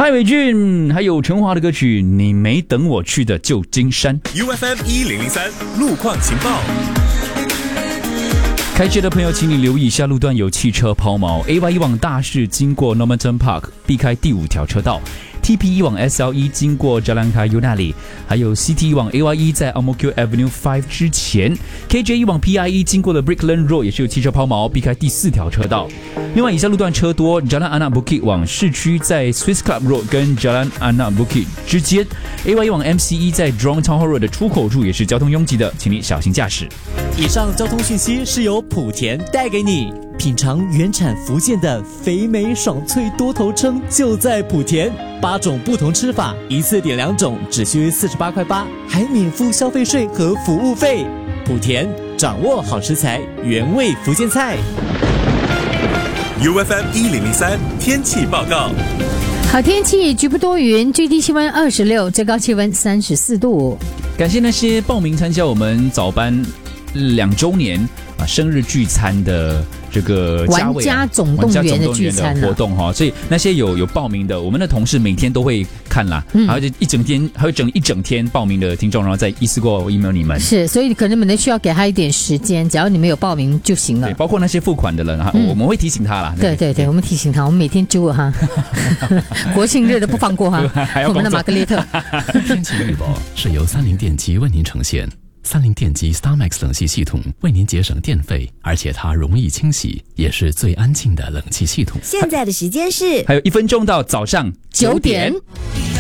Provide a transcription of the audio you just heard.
嗨，伟俊，还有陈华的歌曲《你没等我去的旧金山》。 UFM 1003路况情报。 开车的朋友，请你留意下路段有汽车抛锚。AY 往大市经过 Normanton Park， 避开第5条车道。TP 往 SLE 经过 Jalan Kayu 那里，还有 CT 往 AYE 在 Ang Mo Kio Avenue 5之前。KJ 往 PIE 经过了 Brickland Road， 也是有汽车抛锚，避开第4条车道。另外，以下路段车多 ，Jalan Anak Bukit 往市区在 Swiss Club Road 跟 Jalan Anak Bukit 之间。AYE 往 MCE 在 Jurong Town Hall Road 的出口处也是交通拥挤的，请你小心驾驶。 以上交通讯息是由莆田带给你。品尝原产福建的肥美爽脆多头鲀，就在莆田，8种不同吃法，一次点2种，只需48块8，还免付消费税和服务费。莆田掌握好食材，原味福建菜。 UFM 1003天气报告。 好天气，局部多云，最低气温26，最高气温34度。 感谢那些报名参加我们早班2周年生日聚餐的这个玩家总动员的聚餐活动哈，所以那些有报名的，我们的同事每天都会看啦，还有一整天报名的听众，然后再一次过 email 你们。 是，所以可能你们需要给他一点时间，只要你们有报名就行了。 对，包括那些付款的人，我们会提醒他啦。 对，我们提醒他，我们每天揪哈，国庆日都不放过哈。我们的玛格丽特。 天气预报是由30电机为您呈现。30电机 StarMax 冷气系统为您节省电费，而且它容易清洗，也是最安静的冷气系统。 现在的时间是还有1分钟到早上9点。